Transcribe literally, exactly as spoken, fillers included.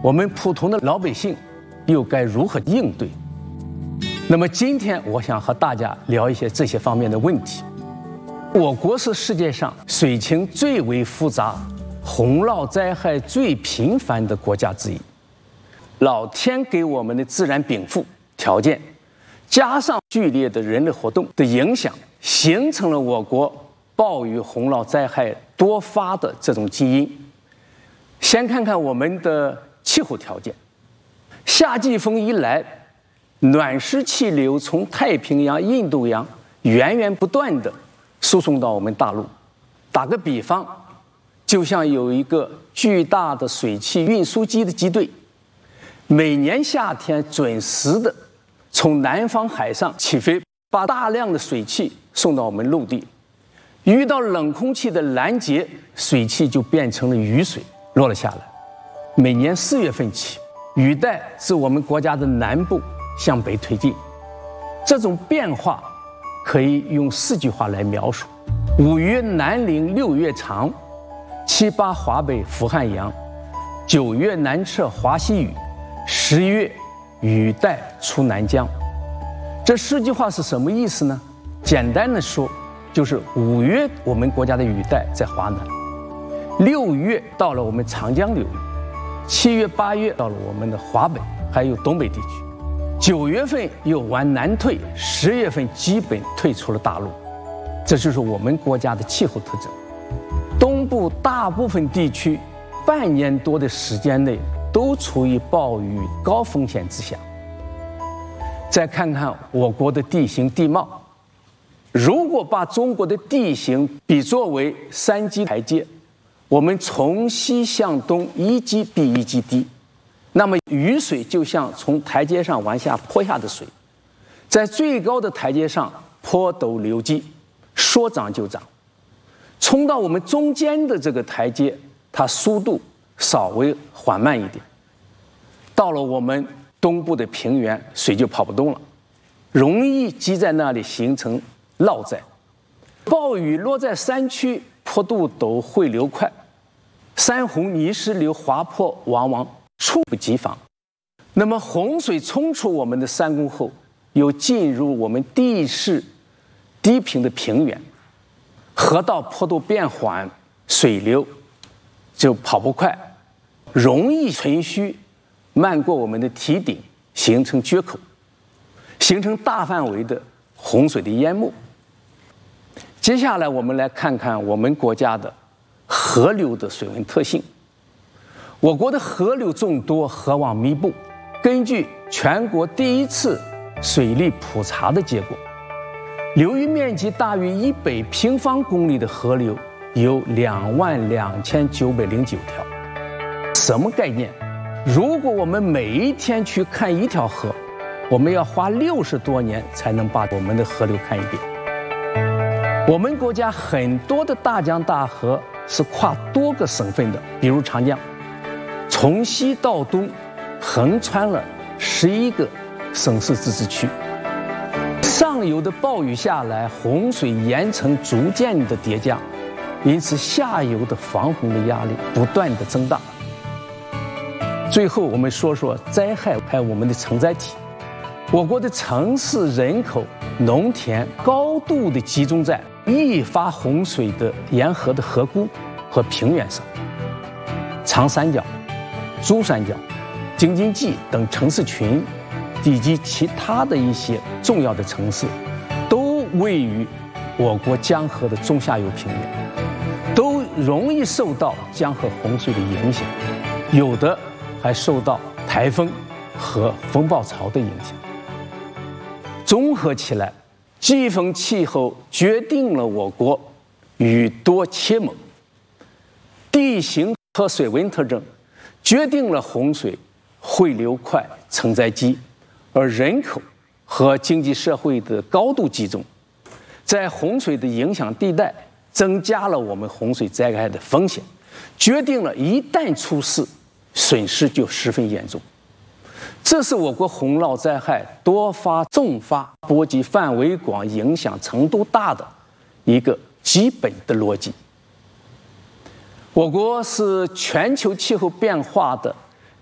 我们普通的老百姓又该如何应对？那么今天我想和大家聊一些这些方面的问题。我国是世界上水情最为复杂、洪涝灾害最频繁的国家之一。老天给我们的自然禀赋条件，加上剧烈的人类活动的影响，形成了我国暴雨洪涝灾害多发的这种基因。先看看我们的气候条件，夏季风一来，暖湿气流从太平洋、印度洋源源不断地输送到我们大陆。打个比方，就像有一个巨大的水汽运输机的机队，每年夏天准时的从南方海上起飞，把大量的水汽送到我们陆地。遇到冷空气的拦截，水汽就变成了雨水落了下来。每年四月份起，雨带自我们国家的南部向北推进。这种变化可以用四句话来描述：五月南凌，六月长，七八华北伏汉阳，九月南撤华西雨，十月雨带出南疆。这四句话是什么意思呢？简单的说，就是五月我们国家的雨带在华南，六月到了我们长江流域，七月八月到了我们的华北还有东北地区，九月份又往南退，十月份基本退出了大陆。这就是我们国家的气候特征。东部大部分地区半年多的时间内都处于暴雨高风险之下。再看看我国的地形地貌，如果把中国的地形比作为三级台阶，我们从西向东一级比一级低，那么雨水就像从台阶上往下泼下的水，在最高的台阶上坡陡流急，说涨就涨。冲到我们中间的这个台阶，它速度稍微缓慢一点。到了我们东部的平原，水就跑不动了，容易积在那里形成涝灾。暴雨落在山区，坡度陡，汇流快，山洪泥石流滑坡往往猝不及防。那么洪水冲出我们的山沟后，又进入我们地势低平的平原，河道坡度变缓，水流就跑不快，容易存虚，漫过我们的堤顶，形成决口，形成大范围的洪水的淹没。接下来我们来看看我们国家的河流的水文特性。我国的河流众多，河网密布。根据全国第一次水利普查的结果，流域面积大于一百平方公里的河流有两万两千九百零九条。什么概念？如果我们每一天去看一条河，我们要花六十多年才能把我们的河流看一遍。我们国家很多的大江大河是跨多个省份的，比如长江，从西到东横穿了十一个省市自治区。上游的暴雨下来，洪水岩层逐渐的叠加，因此下游的防洪的压力不断的增大。最后我们说说灾害还有我们的承载体。我国的城市人口、农田高度的集中在易发洪水的沿河的河谷和平原上，长三角、珠三角、京津冀等城市群以及其他的一些重要的城市，都位于我国江河的中下游平原，都容易受到江河洪水的影响，有的还受到台风和风暴潮的影响。综合起来，季风气候决定了我国雨多且猛，地形和水文特征决定了洪水汇流快、承载急，而人口和经济社会的高度集中，在洪水的影响地带增加了我们洪水灾害的风险，决定了一旦出事，损失就十分严重。这是我国洪涝灾害多发重发、波及范围广、影响程度大的一个基本的逻辑。我国是全球气候变化的